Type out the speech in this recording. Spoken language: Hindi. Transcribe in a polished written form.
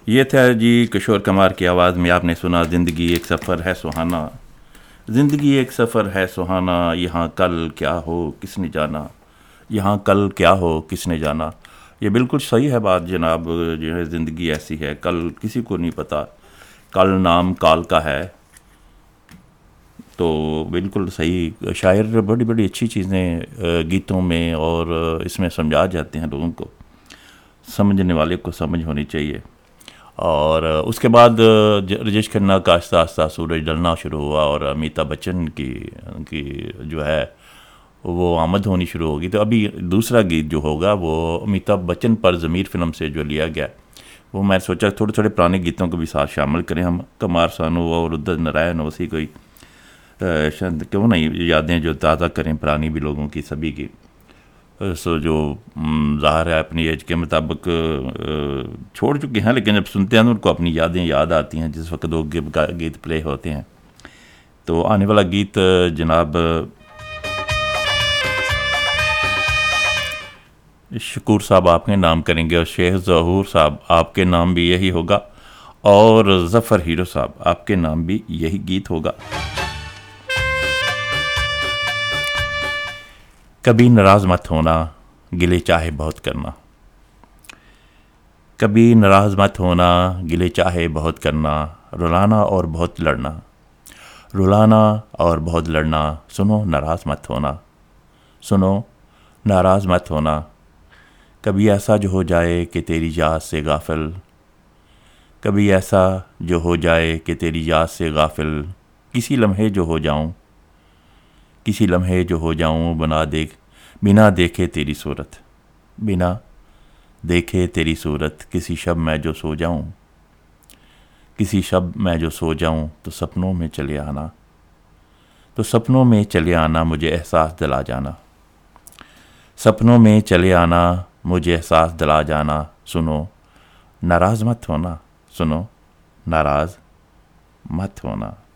ये था जी किशोर कुमार की आवाज़ में आपने सुना ज़िंदगी एक सफ़र है सुहाना। ज़िंदगी एक सफ़र है सुहाना, यहाँ कल क्या हो किसने जाना, यहाँ कल क्या हो किसने जाना। ये बिल्कुल सही है बात जनाब, जो है ज़िंदगी ऐसी है, कल किसी को नहीं पता, कल नाम काल का है। तो बिल्कुल सही, शायर बड़ी बड़ी अच्छी चीज़ें गीतों में और इसमें समझा जाते हैं लोगों को, समझने वाले को समझ होनी चाहिए। और उसके बाद राजेश खन्ना का आस्ता आस्ता सूरज ढलना शुरू हुआ और अमिताभ बच्चन की जो है वो आमद होनी शुरू होगी। तो अभी दूसरा गीत जो होगा वो अमिताभ बच्चन पर ज़मीर फिल्म से जो लिया गया, वो मैं सोचा थोड़े थोड़े पुराने गीतों को भी साथ शामिल करें हम। कुमार सानू और उदित नारायण उसी कोई क्यों नहीं यादें जो ताज़ा करें पुरानी भी लोगों की सभी की। सो जो ज़ाहिर है अपनी एज के मुताबिक छोड़ चुके हैं, लेकिन जब सुनते हैं तो उनको अपनी यादें याद आती हैं जिस वक्त वो गीत प्ले होते हैं। तो आने वाला गीत जनाब शकूर साहब आपके नाम करेंगे और शेख ज़हूर साहब आपके नाम भी यही होगा और ज़फ़र हीरो साहब आपके नाम भी यही गीत होगा। कभी नाराज़ मत होना, गिले चाहे बहुत करना। कभी नाराज़ मत होना, गिले चाहे बहुत करना। रुलाना और बहुत लड़ना, रुलाना और बहुत लड़ना। सुनो नाराज़ मत होना, सुनो नाराज़ मत होना। कभी ऐसा जो हो जाए कि तेरी याद से गाफिल, कभी ऐसा जो हो जाए कि तेरी याद से गाफिल। किसी लम्हे जो हो जाऊं, किसी लम्हे जो हो जाऊं बिना देखे तेरी सूरत, बिना देखे तेरी सूरत। किसी शब मैं जो सो जाऊं, किसी शब मैं जो सो जाऊं तो सपनों में चले आना, तो सपनों में चले आना मुझे एहसास दिला जाना, सपनों में चले आना मुझे एहसास दिला जाना। सुनो नाराज़ मत होना, सुनो नाराज़ मत होना।